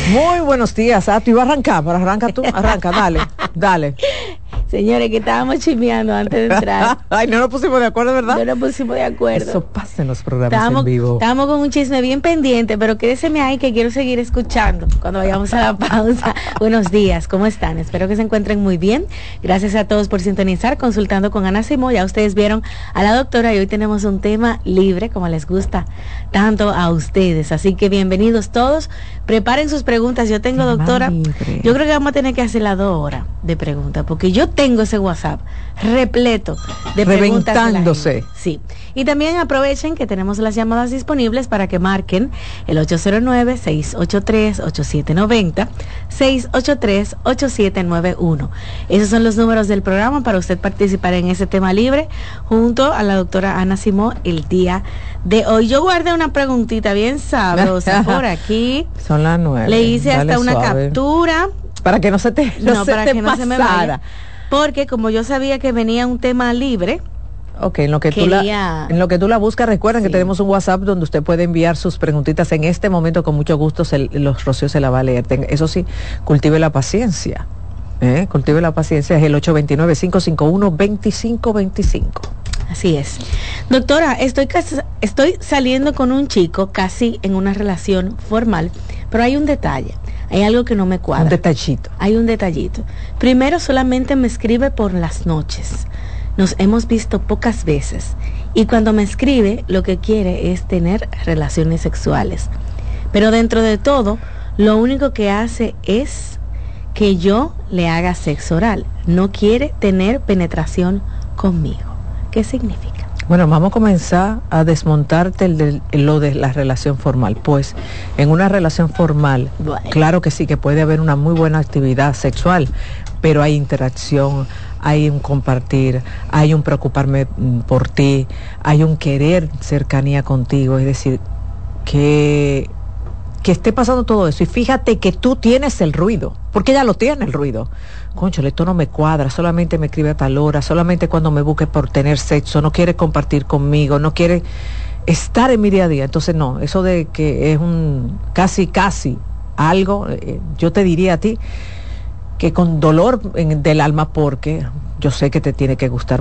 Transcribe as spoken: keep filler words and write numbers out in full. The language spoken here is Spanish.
Muy buenos días. Ah, tú ibas a arrancar, pero arranca tú, arranca, dale, dale. Señores, que estábamos chismeando antes de entrar. Ay, no nos pusimos de acuerdo, ¿verdad? No nos pusimos de acuerdo. Eso pasa en los programas estábamos, en vivo. Estábamos con un chisme bien pendiente, pero quédeseme ahí que quiero seguir escuchando cuando vayamos a la pausa. Buenos días, ¿cómo están? Espero que se encuentren muy bien. Gracias a todos por sintonizar, consultando con Ana Simó. Ya ustedes vieron a la doctora y hoy tenemos un tema libre, como les gusta tanto a ustedes. Así que bienvenidos todos. Preparen sus preguntas. Yo tengo, doctora, libre. Yo creo que vamos a tener que hacer las dos horas de preguntas, porque yo tengo ese WhatsApp repleto de preguntas. Reventándose. Sí. Y también aprovechen que tenemos las llamadas disponibles para que marquen el ocho cero nueve, seis ocho tres, ocho siete nueve cero, seis ocho tres, ocho siete nueve uno. Esos son los números del programa para usted participar en ese tema libre junto a la doctora Ana Simó el día de hoy. Yo guardé una preguntita bien sabrosa por aquí. Son las nueve. Le hice Dale hasta una suave. captura. Para que no se te, no no, se para te que no se me vaya. Porque como yo sabía que venía un tema libre. Ok, en lo que quería... tú la, en lo que tú la buscas, recuerden sí. que tenemos un WhatsApp donde usted puede enviar sus preguntitas en este momento, con mucho gusto se, los Rocío se la va a leer. Eso sí, cultive la paciencia. ¿eh? Cultive la paciencia, es el ocho dos nueve, cinco cinco uno, dos cinco dos cinco. Así es. Doctora, estoy, estoy saliendo con un chico casi en una relación formal, pero hay un detalle. Hay algo que no me cuadra. Un detallito. Hay un detallito. Primero, solamente me escribe por las noches. Nos hemos visto pocas veces. Y cuando me escribe, lo que quiere es tener relaciones sexuales. Pero dentro de todo, lo único que hace es que yo le haga sexo oral. No quiere tener penetración conmigo. ¿Qué significa? Bueno, vamos a comenzar a desmontarte el de, el, lo de la relación formal. Pues en una relación formal, bueno. claro que sí, que puede haber una muy buena actividad sexual, pero hay interacción, hay un compartir, hay un preocuparme por ti, hay un querer cercanía contigo, es decir, que... que esté pasando todo eso y fíjate que tú tienes el ruido, porque ella lo tiene el ruido. Cónchale, esto no me cuadra, solamente me escribe a tal hora, solamente cuando me busque por tener sexo, no quiere compartir conmigo, no quiere estar en mi día a día. Entonces no, eso de que es un casi casi algo, eh, yo te diría a ti que con dolor en, del alma, porque yo sé que te tiene que gustar